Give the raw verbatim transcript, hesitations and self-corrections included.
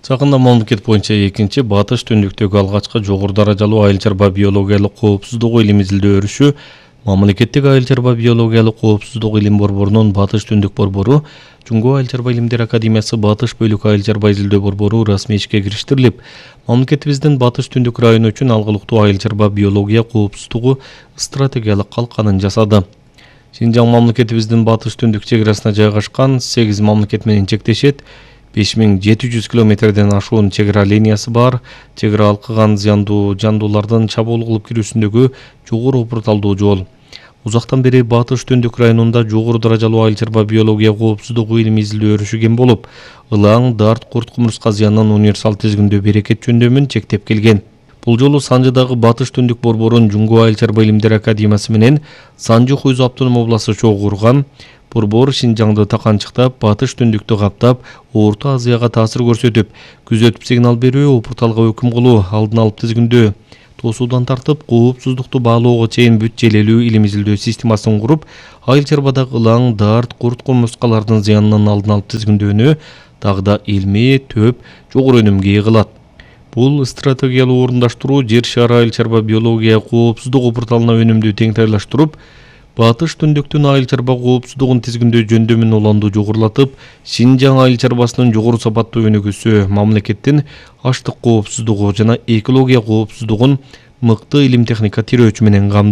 Жакында мамлекет боюнча экинчи батыш түндүктөгү алгачкы жогору даражалуу айыл чарба биологиялык коопсуздугу илим изилдөө өрүшү Мамлекеттик айыл чарба биологиялык коопсуздук илим борборунун Батыш түндүк борбору, Жуңгу айыл чарба илимдер академиясы Батыш бөлүк айыл чарба изилдөө борбору расмий ишке кириштирилип, мамлекетибиздин Батыш түндүк району үчүн алгылыктуу айыл чарба биология коопсуздугу стратегиялык калканын жасады. Шинжаң мамлекетибиздин Батыш түндүк чек арасына жайгашкан сегиз мамлекет менен чектешет. беш миң жети жүз километрден ашуун чек ара линиясы бар, чек ара алкыган зыяндуу жандуулардын чабуул кылып кирүүсүндөгү жогору опурталдуу жол. Узактан бери Батыш түндүк районунда жогору даражалуу айыл чарба биология коопсуздугу илим изилдөө өрүшү кем болуп, ылаң, дарт, курт кумурска зыянын универсал тизгиндөө берекет жөндөмүн чектеп келген. Бул жолу Санжыдагы Батыш түндүк борборун Жуңгу айыл чарба илимдер академиясы менен Санжы Хуйзу автоном областы чогуу борбор Шинжаңды таканчыктап, Батыш түндүктү каптап, орто Азияга таасир көрсөтүп, күзөтүп сигнал берүү, опурталга өкүм кылуу, алдын алып тизгиндөө, тоосуудан тартып, коопсуздукту баалоого чейин бүт желелүү илим изилдөө системасын куруп, айыл чарбадагы ылаң, дарт, курт кумурскалардын зыянынын алдын алып тизгиндөөнү дагы да илмий, төп, жогору өнүмгө ээ кылат. Бул стратегиялуу орундаштыруу жер шары айыл чарба биология коопсуздук опурталына өнүмдү теңтайлаштырып, Батыш түндүктүн айыл чарба коопсуздугун тизгиндөө жөндөмүн уланду жогорулатып, Шинжаң айыл чарбасынын жогору сапаттуу өнүгүүсү, мамлекеттин аштык коопсуздугу жана экология коопсуздугун мыкты илим техника тирөөчү менен камтыйт.